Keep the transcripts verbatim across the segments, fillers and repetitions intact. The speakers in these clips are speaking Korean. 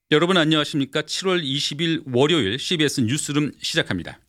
여러분 안녕하십니까? 칠월 이십일 월요일 씨비에스 뉴스룸 시작합니다.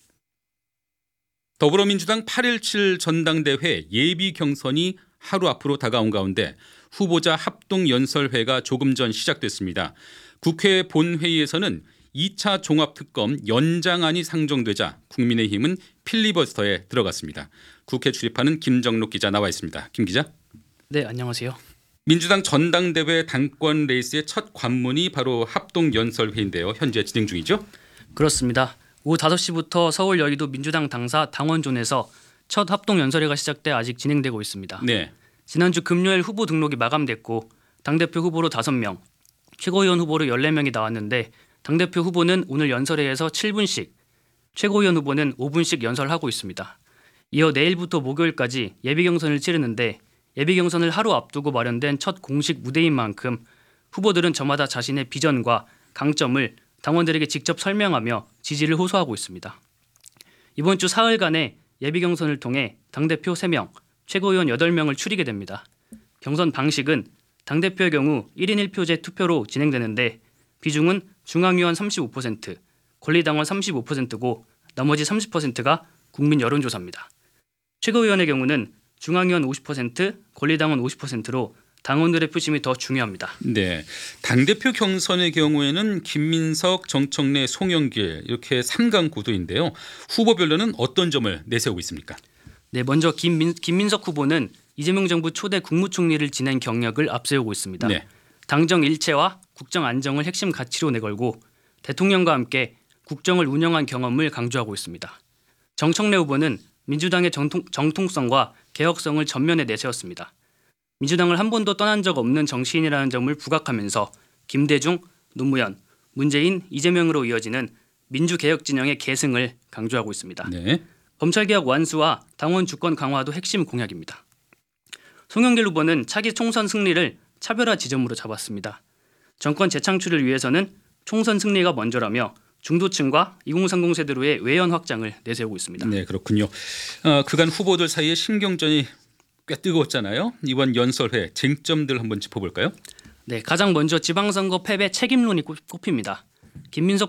더불어민주당 팔 일칠 전당대회 예비 경선이 하루 앞으로 다가온 가운데 후보자 합동연설회가 조금 전 시작됐습니다. 국회 본회의에서는 이 차 종합특검 연장안이 상정되자 국민의힘은 필리버스터에 들어갔습니다. 국회 출입하는 김정록 기자 나와 있습니다. 김 기자. 네, 안녕하세요. 민주당 전당대회 당권 레이스의 첫 관문이 바로 합동연설회인데요. 현재 진행 중이죠? 그렇습니다. 오후 다섯 시부터 서울 여의도 민주당 당사 당원존에서 첫 합동연설회가 시작돼 아직 진행되고 있습니다. 네. 지난주 금요일 후보 등록이 마감됐고 당대표 후보로 다섯 명, 최고위원 후보로 열네 명이 나왔는데 당대표 후보는 오늘 연설회에서 칠 분씩, 최고위원 후보는 오 분씩 연설하고 있습니다. 이어 내일부터 목요일까지 예비경선을 치르는데 예비경선을 하루 앞두고 마련된 첫 공식 무대인 만큼 후보들은 저마다 자신의 비전과 강점을 당원들에게 직접 설명하며 지지를 호소하고 있습니다. 이번 주 사흘간의 예비경선을 통해 당대표 세 명, 최고위원 여덟 명을 추리게 됩니다. 경선 방식은 당대표의 경우 일 인 일 표제 투표로 진행되는데 비중은 중앙위원 삼십오 퍼센트, 권리당원 삼십오 퍼센트고 나머지 삼십 퍼센트가 국민 여론조사입니다. 최고위원의 경우는 중앙위원 오십 퍼센트, 권리당원 오십 퍼센트로 당원들의 표심이 더 중요합니다. 네, 당대표 경선의 경우에는 김민석, 정청래, 송영길 이렇게 삼 강 구도인데요. 후보별로는 어떤 점을 내세우고 있습니까? 네, 먼저 김민, 김민석 후보는 이재명 정부 초대 국무총리를 지낸 경력을 앞세우고 있습니다. 네. 당정 일체와 국정 안정을 핵심 가치로 내걸고 대통령과 함께 국정을 운영한 경험을 강조하고 있습니다. 정청래 후보는 민주당의 정통, 정통성과 개혁성을 전면에 내세웠습니다. 민주당을 한 번도 떠난 적 없는 정치인이라는 점을 부각하면서 김대중, 노무현, 문재인, 이재명으로 이어지는 민주개혁 진영의 계승을 강조하고 있습니다. 네. 검찰개혁 완수와 당원 주권 강화도 핵심 공약입니다. 송영길 후보는 차기 총선 승리를 차별화 지점으로 잡았습니다. 정권 재창출을 위해서는 총선 승리가 먼저라며 중도층과 이공삼공 세대로의 외연 확장을 내세우고 있습니다. 네, 그렇군요. 어, 그간 후보들 사이에 신경전이 꽤 뜨거웠잖아요. 이번 연설회 쟁점들 한번 짚어볼까요? 네, 가장 먼저 지방선거 패배 책임론이 꼽- 꼽힙니다. 김민석